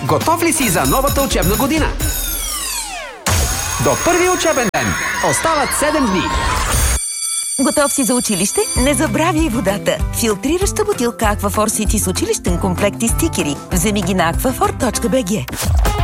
Готов ли си за новата учебна година? До първи учебен ден остават 7 дни. Готов си за училище? Не забравяй водата. Филтрираща бутилка Aquaphor City с училищен комплект и стикери. Вземи ги на aquaphor.bg.